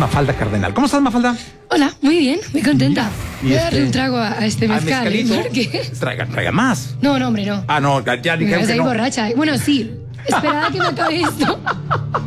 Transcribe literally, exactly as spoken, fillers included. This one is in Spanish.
Mafalda Cardenal. ¿Cómo estás, Mafalda? Hola, muy bien, muy contenta. Y Voy a este- darle un trago a, a este Al mezcal. ¿eh? mezcalito. Porque... Traiga, traiga más. No, no, hombre, no. Ah, no, ya Me dijeron vas que ahí no. borracha. Bueno, sí. Esperad a que me acabe esto.